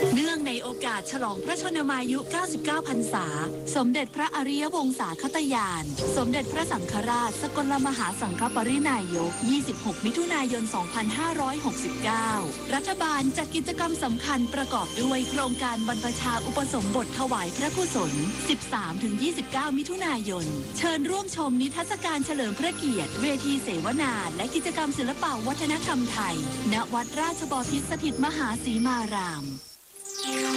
เนื่องในโอกาสฉลองพระชนมายุ 99 พรรษา สมเด็จพระอริยวงศาคตยาน สมเด็จพระสังฆราชสกลมหาสังฆปรินายก 26 มิถุนายน 2569 รัฐบาลจัดกิจกรรมสำคัญประกอบด้วยโครงการบรรพชาอุปสมบทถวายพระกุศล 13-29 มิถุนายน เชิญร่วมชมนิทรรศการเฉลิมพระเกียรติเวทีเสวนาและกิจกรรมศิลปวัฒนธรรมไทยณวัดราชบพิตรสถิตมหาสีมาราม